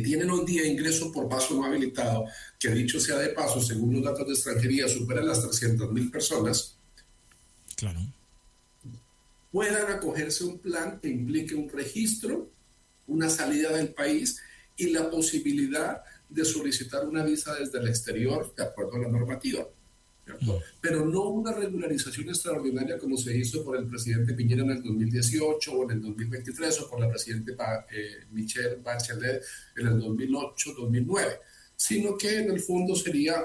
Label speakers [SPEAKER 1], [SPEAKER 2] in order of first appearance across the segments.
[SPEAKER 1] tienen hoy día ingreso por paso no habilitado, que dicho sea de paso, según los datos de extranjería, superan las 300.000 personas,
[SPEAKER 2] claro,
[SPEAKER 1] puedan acogerse a un plan que implique un registro, una salida del país y la posibilidad de solicitar una visa desde el exterior de acuerdo a la normativa, ¿cierto? Pero no una regularización extraordinaria como se hizo por el presidente Piñera en el 2018 o en el 2023 o por la presidenta Michelle Bachelet en el 2008-2009, sino que en el fondo sería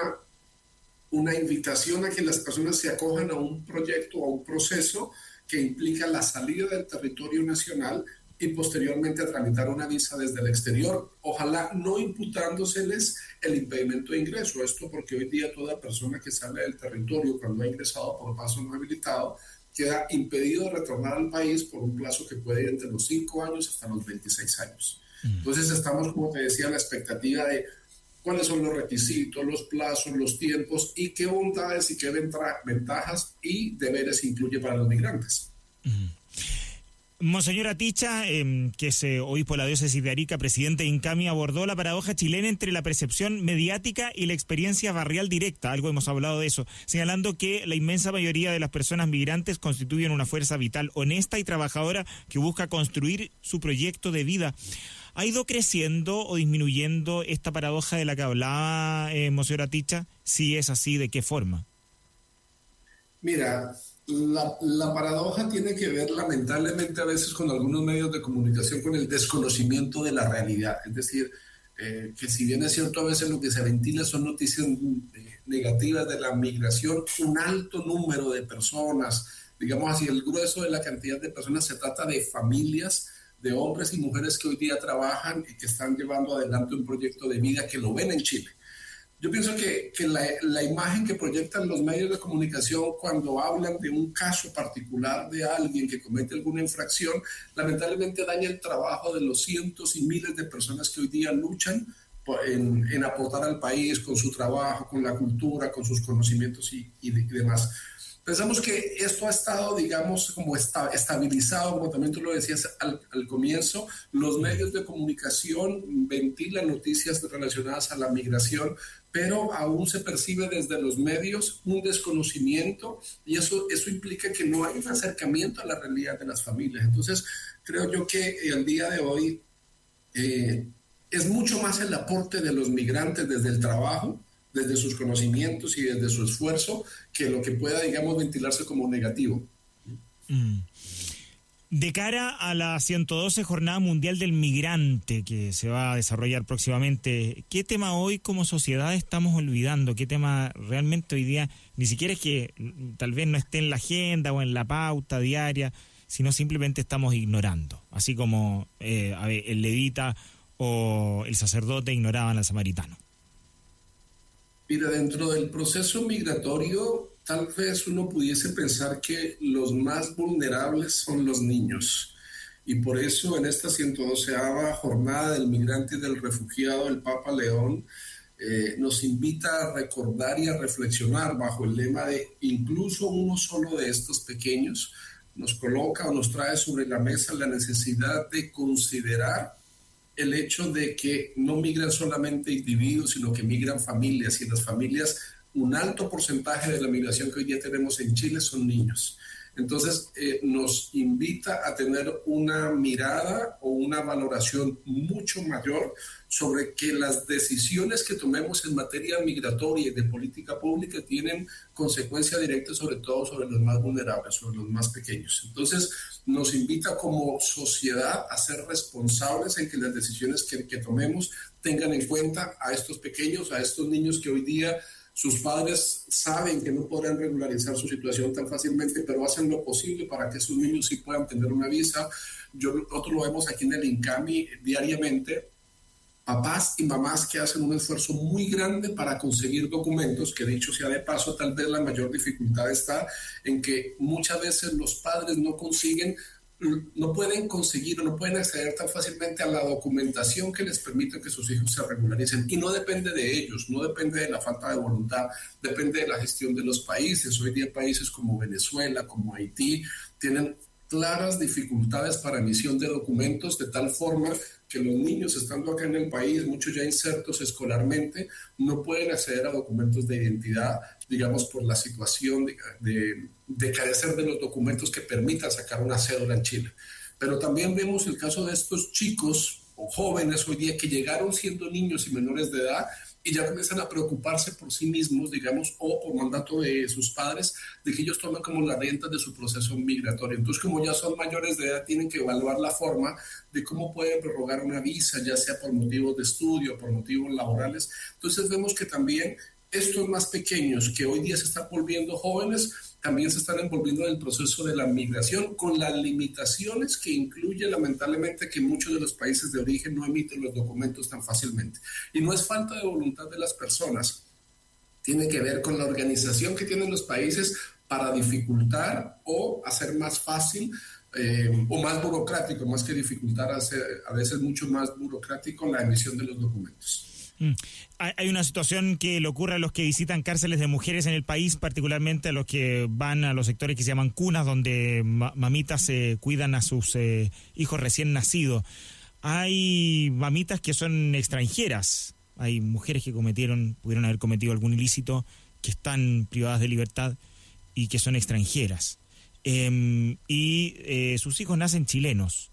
[SPEAKER 1] una invitación a que las personas se acojan a un proyecto, a un proceso que implica la salida del territorio nacional y posteriormente a tramitar una visa desde el exterior, ojalá no imputándoseles el impedimento de ingreso. Esto porque hoy día toda persona que sale del territorio cuando ha ingresado por paso no habilitado queda impedido de retornar al país por un plazo que puede ir entre los 5 años hasta los 26 años. Entonces estamos, como te decía, a la expectativa de cuáles son los requisitos, los plazos, los tiempos y qué bondades y qué ventajas y deberes incluye para los migrantes.
[SPEAKER 2] Monseñor Aticha, que es obispo de la diócesis de Arica, presidente de INCAMI, abordó la paradoja chilena entre la percepción mediática y la experiencia barrial directa, algo hemos hablado de eso, señalando que la inmensa mayoría de las personas migrantes constituyen una fuerza vital, honesta y trabajadora que busca construir su proyecto de vida. ¿Ha ido creciendo o disminuyendo esta paradoja de la que hablaba Monseñor Aticha? Si es así, ¿de qué forma?
[SPEAKER 1] Mira, la paradoja tiene que ver lamentablemente a veces con algunos medios de comunicación con el desconocimiento de la realidad. Es decir, que si bien es cierto a veces lo que se ventila son noticias negativas de la migración, un alto número de personas, digamos así, el grueso de la cantidad de personas se trata de familias, de hombres y mujeres que hoy día trabajan y que están llevando adelante un proyecto de vida que lo ven en Chile. Yo pienso que la imagen que proyectan los medios de comunicación cuando hablan de un caso particular de alguien que comete alguna infracción, lamentablemente daña el trabajo de los cientos y miles de personas que hoy día luchan en aportar al país con su trabajo, con la cultura, con sus conocimientos y demás. Pensamos que esto ha estado, digamos, como estabilizado, como también tú lo decías al comienzo. Los medios de comunicación ventilan noticias relacionadas a la migración, pero aún se percibe desde los medios un desconocimiento y eso implica que no hay un acercamiento a la realidad de las familias. Entonces, creo yo que el día de hoy es mucho más el aporte de los migrantes desde el trabajo, desde sus conocimientos y desde su esfuerzo, que lo que pueda, digamos, ventilarse como negativo.
[SPEAKER 2] De cara a la 112 Jornada Mundial del Migrante que se va a desarrollar próximamente, ¿qué tema hoy como sociedad estamos olvidando? ¿Qué tema realmente hoy día ni siquiera es que tal vez no esté en la agenda o en la pauta diaria, sino simplemente estamos ignorando? Así como el levita o el sacerdote ignoraban al samaritano.
[SPEAKER 1] Mira, dentro del proceso migratorio, tal vez uno pudiese pensar que los más vulnerables son los niños. Y por eso en esta 112ª Jornada del Migrante y del Refugiado, el Papa León nos invita a recordar y a reflexionar bajo el lema de incluso uno solo de estos pequeños, nos coloca o nos trae sobre la mesa la necesidad de considerar el hecho de que no migran solamente individuos, sino que migran familias, y en las familias un alto porcentaje de la migración que hoy día tenemos en Chile son niños. Entonces nos invita a tener una mirada o una valoración mucho mayor sobre que las decisiones que tomemos en materia migratoria y de política pública tienen consecuencia directa sobre todo sobre los más vulnerables, sobre los más pequeños. Entonces nos invita como sociedad a ser responsables en que las decisiones que tomemos tengan en cuenta a estos pequeños, a estos niños que hoy día sus padres saben que no podrán regularizar su situación tan fácilmente, pero hacen lo posible para que esos niños sí puedan tener una visa. Nosotros lo vemos aquí en el INCAMI diariamente, papás y mamás que hacen un esfuerzo muy grande para conseguir documentos, que dicho sea de paso, tal vez la mayor dificultad está en que muchas veces los padres no pueden conseguir o no pueden acceder tan fácilmente a la documentación que les permita que sus hijos se regularicen. Y no depende de ellos, no depende de la falta de voluntad, depende de la gestión de los países. Hoy día países como Venezuela, como Haití, tienen claras dificultades para emisión de documentos de tal forma que los niños estando acá en el país, muchos ya insertos escolarmente, no pueden acceder a documentos de identidad, digamos, por la situación de carecer de los documentos que permitan sacar una cédula en Chile. Pero también vemos el caso de estos chicos o jóvenes hoy día que llegaron siendo niños y menores de edad y ya comienzan a preocuparse por sí mismos, digamos, o por mandato de sus padres, de que ellos tomen como las riendas de su proceso migratorio. Entonces, como ya son mayores de edad, tienen que evaluar la forma de cómo pueden prorrogar una visa, ya sea por motivos de estudio, por motivos laborales. Entonces, vemos que también estos más pequeños, que hoy día se están volviendo jóvenes, también se están envolviendo en el proceso de la migración con las limitaciones que incluye lamentablemente que muchos de los países de origen no emiten los documentos tan fácilmente. Y no es falta de voluntad de las personas, tiene que ver con la organización que tienen los países para dificultar o hacer más fácil o más burocrático, más que dificultar, a veces mucho más burocrático la emisión de los documentos.
[SPEAKER 2] Hay una situación que le ocurre a los que visitan cárceles de mujeres en el país, particularmente a los que van a los sectores que se llaman cunas, donde mamitas cuidan a sus hijos recién nacidos. Hay mamitas que son extranjeras, hay mujeres que pudieron haber cometido algún ilícito, que están privadas de libertad y que son extranjeras. Sus hijos nacen chilenos.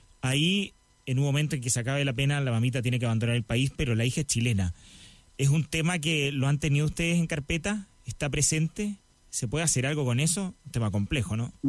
[SPEAKER 2] Ahí, en un momento en que se acabe la pena, la mamita tiene que abandonar el país, pero la hija es chilena. ¿Es un tema que lo han tenido ustedes en carpeta? ¿Está presente? ¿Se puede hacer algo con eso? Un tema complejo, ¿no?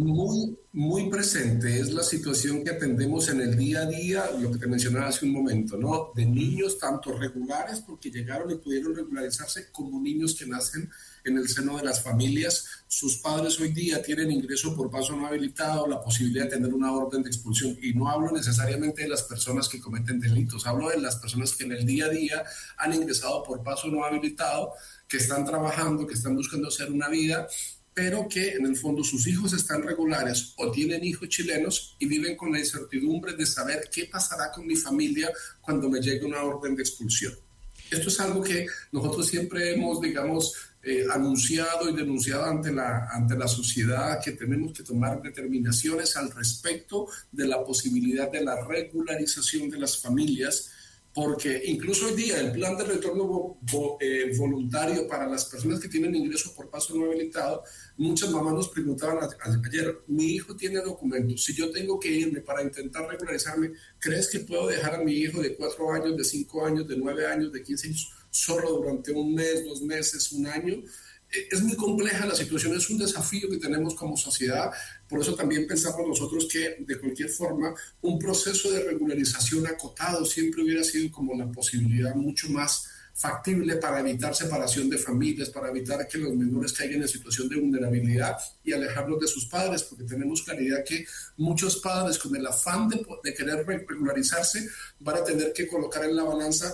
[SPEAKER 1] Muy presente. Es la situación que atendemos en el día a día, lo que te mencionaba hace un momento, ¿no? De niños tanto regulares, porque llegaron y pudieron regularizarse, como niños que nacen en el seno de las familias. Sus padres hoy día tienen ingreso por paso no habilitado, la posibilidad de tener una orden de expulsión. Y no hablo necesariamente de las personas que cometen delitos, hablo de las personas que en el día a día han ingresado por paso no habilitado, que están trabajando, que están buscando hacer una vida, pero que en el fondo sus hijos están regulares o tienen hijos chilenos y viven con la incertidumbre de saber qué pasará con mi familia cuando me llegue una orden de expulsión. Esto es algo que nosotros siempre hemos, digamos, anunciado y denunciado ante la sociedad, que tenemos que tomar determinaciones al respecto de la posibilidad de la regularización de las familias, porque incluso hoy día el plan de retorno voluntario para las personas que tienen ingreso por paso no habilitado, muchas mamás nos preguntaban ayer, mi hijo tiene documentos, si yo tengo que irme para intentar regularizarme, ¿crees que puedo dejar a mi hijo de 4 años, de 5 años, de 9 años, de 15 años solo durante un mes, 2 meses, un año? Es muy compleja la situación, es un desafío que tenemos como sociedad, por eso también pensamos nosotros que de cualquier forma un proceso de regularización acotado siempre hubiera sido como la posibilidad mucho más factible para evitar separación de familias, para evitar que los menores caigan en situación de vulnerabilidad y alejarlos de sus padres, porque tenemos claridad que muchos padres con el afán de querer regularizarse van a tener que colocar en la balanza: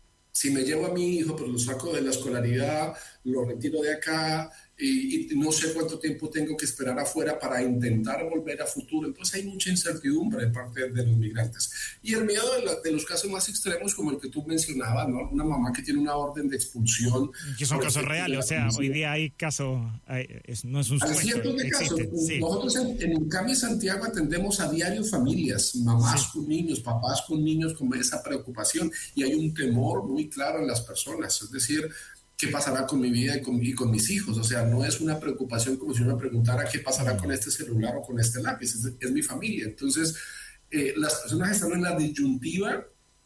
[SPEAKER 1] si me llevo a mi hijo, pues lo saco de la escolaridad, lo retiro de acá y no sé cuánto tiempo tengo que esperar afuera para intentar volver a futuro. Entonces hay mucha incertidumbre de parte de los migrantes. Y el miedo de los casos más extremos, como el que tú mencionabas, ¿no? Una mamá que tiene una orden de expulsión.
[SPEAKER 2] Que son casos reales, o sea, hoy día hay casos, no es un supuesto.
[SPEAKER 1] Hay cientos de casos. Sí. Nosotros en INCAMI Santiago atendemos a diario familias, mamás con niños, papás con niños con esa preocupación, y hay un temor muy claro en las personas, es decir, ¿qué pasará con mi vida y con mis hijos? O sea, no es una preocupación como si uno preguntara qué pasará con este celular o con este lápiz, es mi familia. Entonces, las personas están en la disyuntiva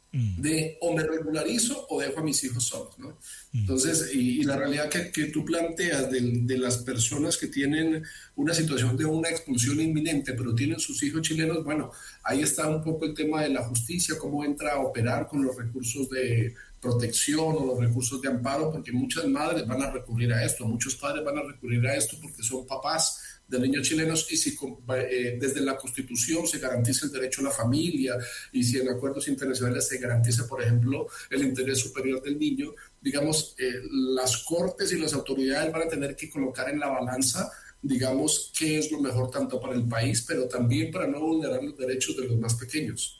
[SPEAKER 1] de o me regularizo o dejo a mis hijos solos, ¿no? Entonces, y la realidad que tú planteas de las personas que tienen una situación de una expulsión inminente, pero tienen sus hijos chilenos, bueno, ahí está un poco el tema de la justicia, cómo entra a operar con los recursos de protección o los recursos de amparo, porque muchas madres van a recurrir a esto, muchos padres van a recurrir a esto porque son papás de niños chilenos, y si desde la Constitución se garantiza el derecho a la familia y si en acuerdos internacionales se garantiza, por ejemplo, el interés superior del niño, digamos, las cortes y las autoridades van a tener que colocar en la balanza, digamos, qué es lo mejor tanto para el país, pero también para no vulnerar los derechos de los más pequeños.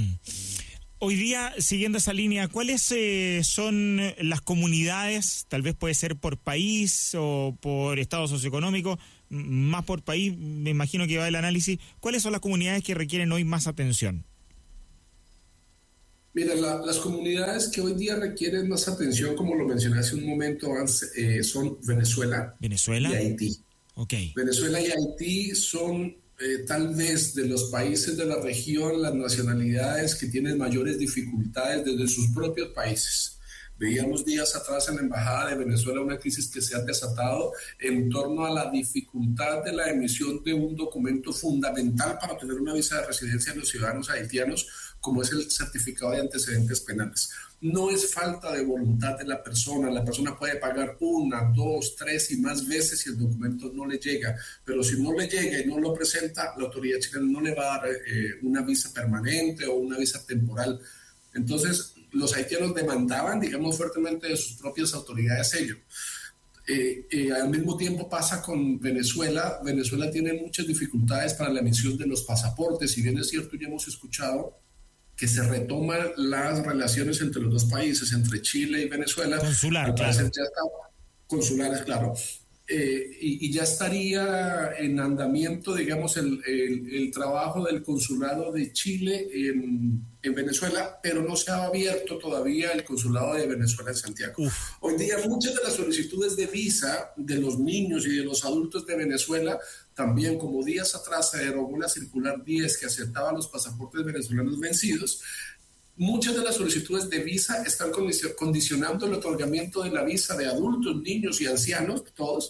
[SPEAKER 2] Hoy día, siguiendo esa línea, ¿cuáles son las comunidades, tal vez puede ser por país o por estado socioeconómico, más por país, me imagino que va el análisis, ¿cuáles son las comunidades que requieren hoy más atención?
[SPEAKER 1] Mira, las comunidades que hoy día requieren más atención, como lo mencioné hace un momento, son Venezuela y
[SPEAKER 2] ¿Venezuela?
[SPEAKER 1] Haití.
[SPEAKER 2] Ok.
[SPEAKER 1] Venezuela y Haití son tal vez de los países de la región, las nacionalidades que tienen mayores dificultades desde sus propios países. Veíamos días atrás en la Embajada de Venezuela una crisis que se ha desatado en torno a la dificultad de la emisión de un documento fundamental para obtener una visa de residencia de los ciudadanos haitianos, como es el certificado de antecedentes penales. No es falta de voluntad de la persona puede pagar 1, 2, 3 y más veces si el documento no le llega, pero si no le llega y no lo presenta, la autoridad chilena no le va a dar una visa permanente o una visa temporal. Entonces, los haitianos demandaban, digamos, fuertemente de sus propias autoridades ello. Al mismo tiempo pasa con Venezuela. Venezuela tiene muchas dificultades para la emisión de los pasaportes. Si bien es cierto, ya hemos escuchado que se retoman las relaciones entre los dos países, entre Chile y Venezuela.
[SPEAKER 2] Consular,
[SPEAKER 1] al
[SPEAKER 2] claro.
[SPEAKER 1] parecer ya está, consulares, claro. Y ya estaría en andamiento, digamos, el trabajo del consulado de Chile en Venezuela, pero no se ha abierto todavía el consulado de Venezuela en Santiago. Hoy día muchas de las solicitudes de visa de los niños y de los adultos de Venezuela, también como días atrás se derogó la circular 10 que aceptaba los pasaportes venezolanos vencidos. Muchas de las solicitudes de visa están condicionando el otorgamiento de la visa de adultos, niños y ancianos, todos,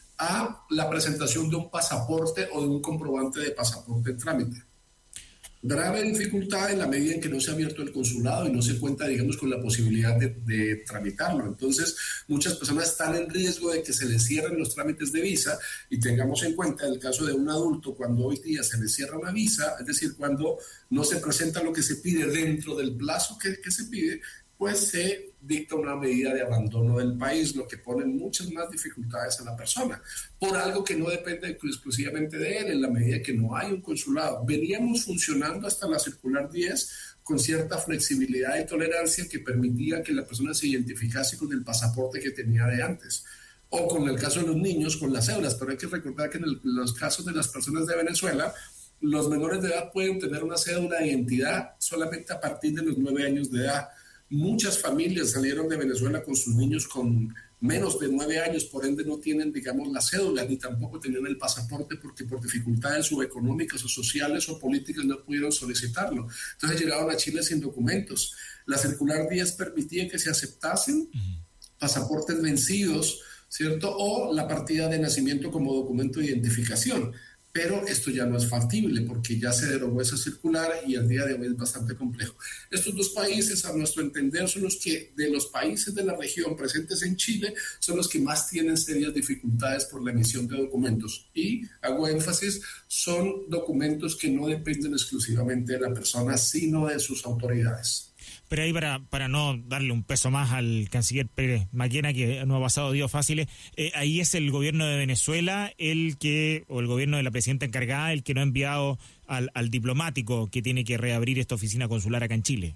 [SPEAKER 1] a la presentación de un pasaporte o de un comprobante de pasaporte en trámite. Grave dificultad en la medida en que no se ha abierto el consulado y no se cuenta, digamos, con la posibilidad de tramitarlo. Entonces, muchas personas están en riesgo de que se les cierren los trámites de visa, y tengamos en cuenta el caso de un adulto cuando hoy día se le cierra una visa, es decir, cuando no se presenta lo que se pide dentro del plazo que se pide, pues se dicta una medida de abandono del país, lo que pone muchas más dificultades a la persona, por algo que no depende exclusivamente de él, en la medida que no hay un consulado. Veníamos funcionando hasta la circular 10 con cierta flexibilidad y tolerancia que permitía que la persona se identificase con el pasaporte que tenía de antes, o con el caso de los niños, con las cédulas, pero hay que recordar que en los casos de las personas de Venezuela, los menores de edad pueden tener una cédula de identidad solamente a partir de los 9 años de edad. Muchas familias salieron de Venezuela con sus niños con menos de 9 años, por ende no tienen, digamos, la cédula, ni tampoco tenían el pasaporte, porque por dificultades o económicas o sociales o políticas no pudieron solicitarlo. Entonces llegaron a Chile sin documentos. La circular 10 permitía que se aceptasen pasaportes vencidos, ¿cierto? O la partida de nacimiento como documento de identificación. Pero esto ya no es factible porque ya se derogó esa circular y al día de hoy es bastante complejo. Estos dos países, a nuestro entender, son los que, de los países de la región presentes en Chile, son los que más tienen serias dificultades por la emisión de documentos. Y, hago énfasis, son documentos que no dependen exclusivamente de la persona, sino de sus autoridades.
[SPEAKER 2] Pero ahí para no darle un peso más al canciller Pérez Maquena, que no ha pasado días fáciles, ahí es el gobierno de Venezuela o el gobierno de la presidenta encargada, el que no ha enviado al diplomático que tiene que reabrir esta oficina consular acá en Chile.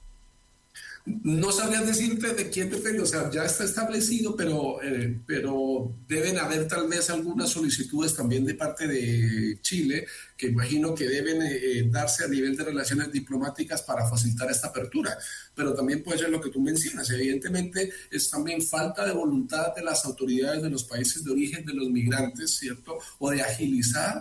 [SPEAKER 1] No sabría decirte de quién depende, o sea, ya está establecido, pero deben haber tal vez algunas solicitudes también de parte de Chile, que imagino que deben darse a nivel de relaciones diplomáticas para facilitar esta apertura. Pero también puede ser lo que tú mencionas, evidentemente es también falta de voluntad de las autoridades de los países de origen de los migrantes, ¿cierto? O de agilizar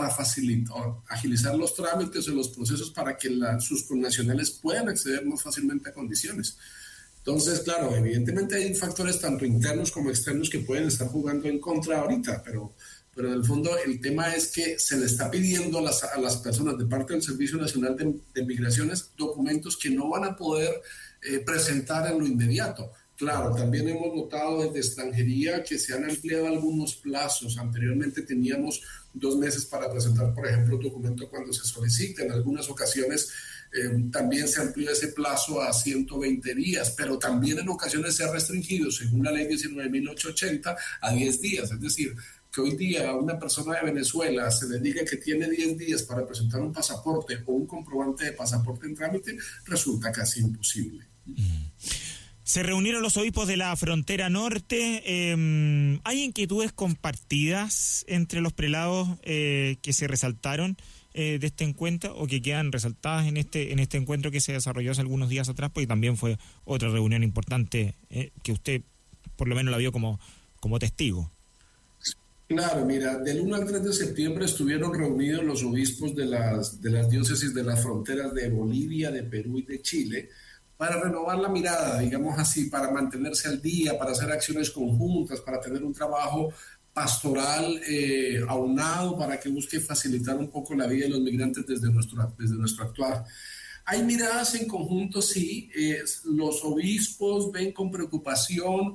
[SPEAKER 1] los trámites o los procesos para que sus connacionales puedan acceder más fácilmente a condiciones. Entonces, claro, evidentemente hay factores tanto internos como externos que pueden estar jugando en contra ahorita, pero en el fondo el tema es que se le está pidiendo a las personas de parte del Servicio Nacional de Migraciones documentos que no van a poder presentar en lo inmediato. Claro, también hemos notado desde extranjería que se han ampliado algunos plazos. Anteriormente teníamos 2 meses para presentar, por ejemplo, un documento cuando se solicita. En algunas ocasiones también se amplió ese plazo a 120 días, pero también en ocasiones se ha restringido, según la ley 19.880, a 10 días. Es decir, que hoy día a una persona de Venezuela se le diga que tiene 10 días para presentar un pasaporte o un comprobante de pasaporte en trámite, resulta casi imposible.
[SPEAKER 2] Se reunieron los obispos de la frontera norte. ¿Hay inquietudes compartidas entre los prelados que se resaltaron? de este encuentro o que quedan resaltadas en este encuentro que se desarrolló hace algunos días atrás, porque también fue otra reunión importante que usted por lo menos la vio como testigo?
[SPEAKER 1] Claro, mira, del 1 al 3 de septiembre estuvieron reunidos los obispos de las diócesis de las fronteras de Bolivia, de Perú y de Chile para renovar la mirada, digamos así, para mantenerse al día, para hacer acciones conjuntas, para tener un trabajo pastoral aunado para que busque facilitar un poco la vida de los migrantes desde nuestro actuar. Hay miradas en conjunto, sí. Los obispos ven con preocupación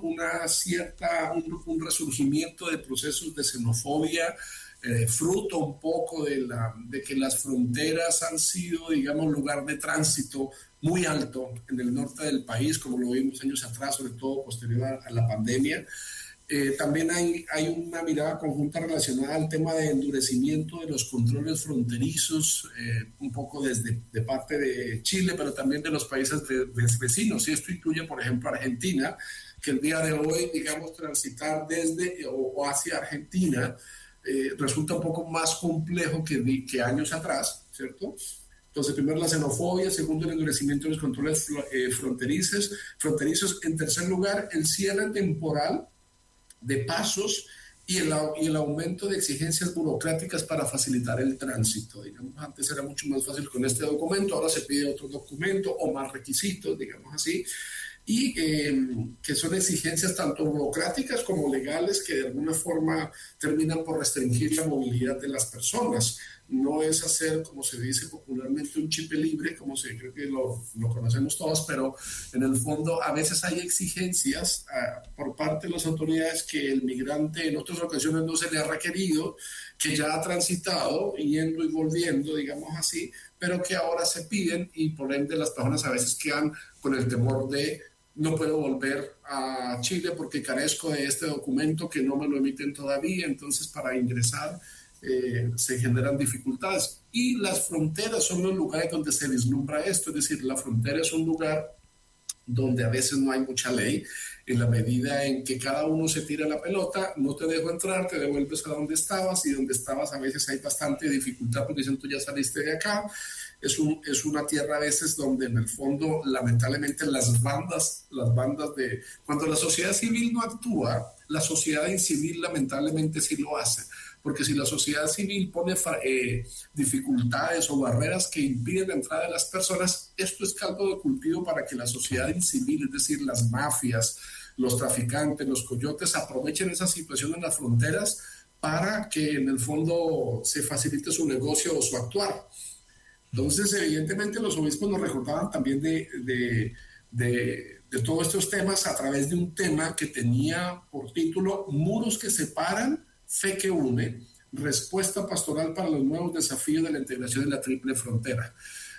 [SPEAKER 1] un resurgimiento de procesos de xenofobia, fruto un poco de que las fronteras han sido, digamos, lugar de tránsito muy alto en el norte del país, como lo vimos años atrás, sobre todo posterior a la pandemia. También hay una mirada conjunta relacionada al tema de endurecimiento de los controles fronterizos, un poco de parte de Chile, pero también de los países vecinos. Y esto incluye, por ejemplo, Argentina, que el día de hoy, digamos, transitar desde o hacia Argentina resulta un poco más complejo que años atrás, ¿cierto? Entonces, primero la xenofobia, segundo el endurecimiento de los controles fronterizos. En tercer lugar, el cierre temporal de pasos y el aumento de exigencias burocráticas para facilitar el tránsito. Digamos, antes era mucho más fácil con este documento, ahora se pide otro documento o más requisitos, digamos así, y que son exigencias tanto burocráticas como legales que de alguna forma terminan por restringir la movilidad de las personas. No es hacer, como se dice popularmente, un chip libre, como creo que lo conocemos todos, pero en el fondo a veces hay exigencias por parte de las autoridades que el migrante en otras ocasiones no se le ha requerido, que ya ha transitado, yendo y volviendo, digamos así, pero que ahora se piden y por ende las personas a veces quedan con el temor de no puedo volver a Chile porque carezco de este documento que no me lo emiten todavía, entonces para ingresar se generan dificultades. Y las fronteras son los lugares donde se vislumbra esto, es decir, la frontera es un lugar donde a veces no hay mucha ley, en la medida en que cada uno se tira la pelota, no te dejo entrar, te devuelves a donde estabas, y donde estabas a veces hay bastante dificultad porque dicen tú ya saliste de acá. Es una tierra a veces donde en el fondo lamentablemente las bandas de... Cuando la sociedad civil no actúa, la sociedad incivil lamentablemente sí lo hace. Porque si la sociedad civil pone dificultades o barreras que impiden la entrada de las personas, esto es caldo de cultivo para que la sociedad incivil, es decir, las mafias, los traficantes, los coyotes, aprovechen esa situación en las fronteras para que en el fondo se facilite su negocio o su actuar. Entonces, evidentemente, los obispos nos recordaban también de todos estos temas a través de un tema que tenía por título Muros que separan, fe que une, respuesta pastoral para los nuevos desafíos de la integración en la triple frontera.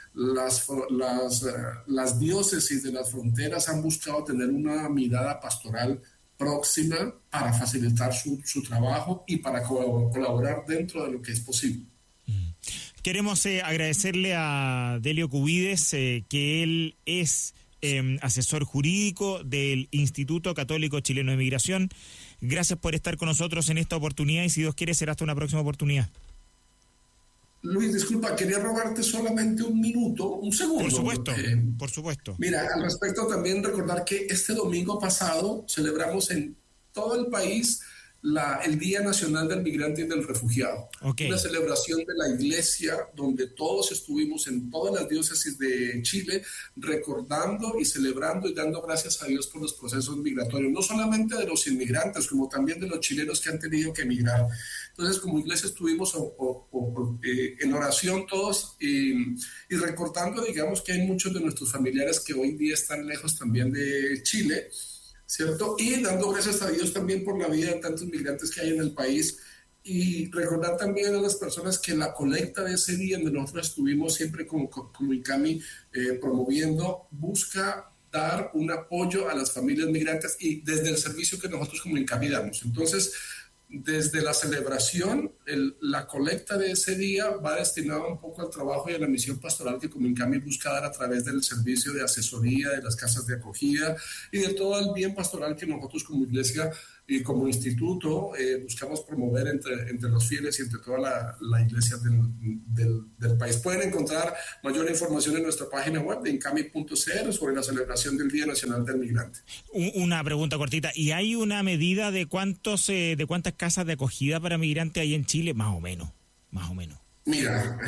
[SPEAKER 1] Las diócesis de las fronteras han buscado tener una mirada pastoral próxima para facilitar su trabajo y para colaborar dentro de lo que es posible.
[SPEAKER 2] Queremos agradecerle a Delio Cubides, que él es asesor jurídico del Instituto Católico Chileno de Migración. Gracias por estar con nosotros en esta oportunidad y si Dios quiere será hasta una próxima oportunidad.
[SPEAKER 1] Luis, disculpa, quería robarte solamente un minuto, un segundo.
[SPEAKER 2] Por supuesto.
[SPEAKER 1] Mira, al respecto también recordar que este domingo pasado celebramos en todo el país el Día Nacional del Migrante y del Refugiado. Okay. Una celebración de la iglesia donde todos estuvimos en todas las diócesis de Chile recordando y celebrando y dando gracias a Dios por los procesos migratorios, no solamente de los inmigrantes, como también de los chilenos que han tenido que emigrar. Entonces, como iglesia estuvimos en oración todos y recordando, digamos, que hay muchos de nuestros familiares que hoy día están lejos también de Chile, ¿cierto? Y dando gracias a Dios también por la vida de tantos migrantes que hay en el país, y recordar también a las personas que la colecta de ese día donde nosotros estuvimos siempre como ICAMI promoviendo, busca dar un apoyo a las familias migrantes y desde el servicio que nosotros como ICAMI damos. Entonces, desde la celebración, la colecta de ese día va destinada un poco al trabajo y a la misión pastoral que como INCAMI busca dar a través del servicio de asesoría, de las casas de acogida y de todo el bien pastoral que nosotros como iglesia y como instituto buscamos promover entre los fieles y entre toda la iglesia del país. Pueden encontrar mayor información en nuestra página web de incami.cr sobre la celebración del Día Nacional del Migrante.
[SPEAKER 2] Una pregunta cortita. ¿Y hay una medida de cuántas casas de acogida para migrantes hay en Chile? Más o menos.
[SPEAKER 1] Mira,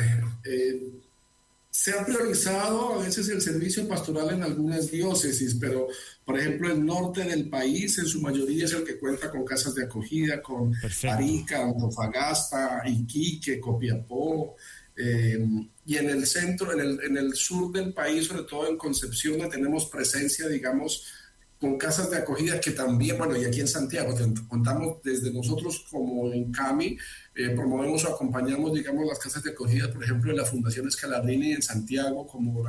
[SPEAKER 1] se ha priorizado a veces el servicio pastoral en algunas diócesis, pero por ejemplo el norte del país en su mayoría es el que cuenta con casas de acogida, con
[SPEAKER 2] Perfecto.
[SPEAKER 1] Arica, Antofagasta, Iquique, Copiapó, y en el centro, en el sur del país, sobre todo en Concepción, tenemos presencia, digamos, con casas de acogida que también, bueno, y aquí en Santiago contamos desde nosotros como INCAMI, promovemos o acompañamos, digamos, las casas de acogida, por ejemplo, de la Fundación Scalabrini en Santiago, como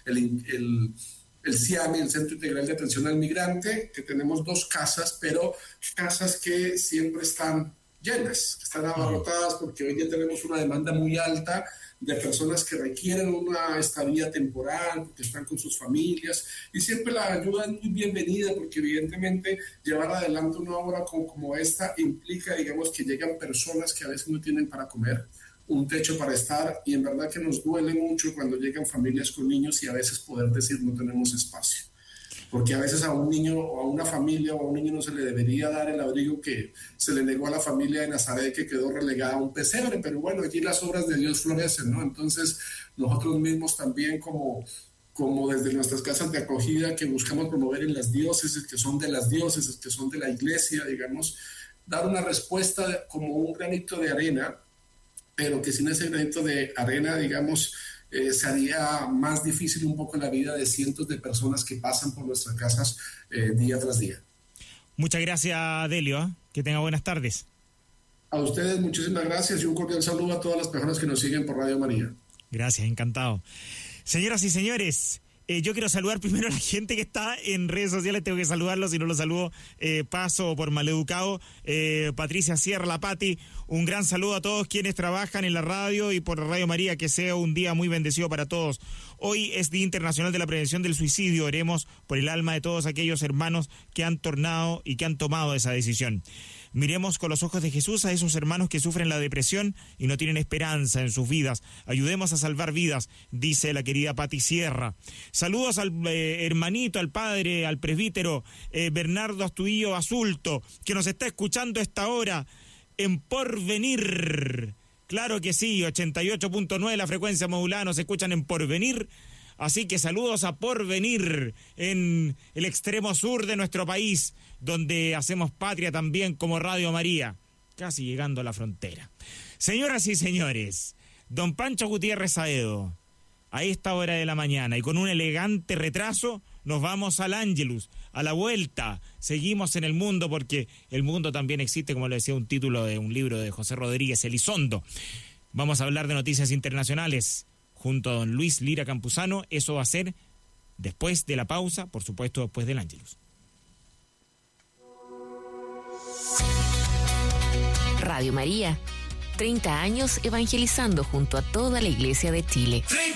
[SPEAKER 1] el CIAMI, el Centro Integral de Atención al Migrante, que tenemos 2 casas, pero casas que siempre están llenas, que están abarrotadas, porque hoy día tenemos una demanda muy alta de personas que requieren una estadía temporal, porque están con sus familias, y siempre la ayuda es muy bienvenida, porque evidentemente llevar adelante una obra como esta implica, digamos, que llegan personas que a veces no tienen para comer, un techo para estar, y en verdad que nos duele mucho cuando llegan familias con niños y a veces poder decir no tenemos espacio. Porque a veces a un niño o a una familia o a un niño no se le debería dar el abrigo que se le negó a la familia de Nazaret, que quedó relegada a un pesebre, pero bueno, allí las obras de Dios florecen, ¿no? Entonces nosotros mismos también como desde nuestras casas de acogida que buscamos promover en las diócesis, que son de las diócesis, que son de la iglesia, digamos, dar una respuesta como un granito de arena, pero que sin ese granito de arena, digamos, se haría más difícil un poco la vida de cientos de personas que pasan por nuestras casas día tras día.
[SPEAKER 2] Muchas gracias, Delio. Que tenga buenas tardes.
[SPEAKER 1] A ustedes muchísimas gracias y un cordial saludo a todas las personas que nos siguen por Radio María.
[SPEAKER 2] Gracias, encantado. Señoras y señores, yo quiero saludar primero a la gente que está en redes sociales. Tengo que saludarlos, si no los saludo paso por maleducado. Patricia Sierra, la Pati, un gran saludo a todos quienes trabajan en la radio y por Radio María, que sea un día muy bendecido para todos. Hoy es Día Internacional de la Prevención del Suicidio. Oremos por el alma de todos aquellos hermanos que han tornado y que han tomado esa decisión. Miremos con los ojos de Jesús a esos hermanos que sufren la depresión y no tienen esperanza en sus vidas. Ayudemos a salvar vidas, dice la querida Pati Sierra. Saludos al hermanito, al padre, al presbítero Bernardo Astudillo Basulto, que nos está escuchando a esta hora en Porvenir. Claro que sí, 88.9 la frecuencia modulada, nos escuchan en Porvenir. Así que saludos a Porvenir, en el extremo sur de nuestro país, donde hacemos patria también como Radio María, casi llegando a la frontera. Señoras y señores, don Pancho Gutiérrez Saedo, a esta hora de la mañana y con un elegante retraso, nos vamos al Ángelus, a la vuelta. Seguimos en el mundo porque el mundo también existe, como le decía un título de un libro de José Rodríguez Elizondo. Vamos a hablar de noticias internacionales junto a don Luis Lira Campuzano. Eso va a ser después de la pausa, por supuesto después del Ángelus.
[SPEAKER 3] Radio María, 30 años evangelizando junto a toda la Iglesia de Chile.
[SPEAKER 4] 30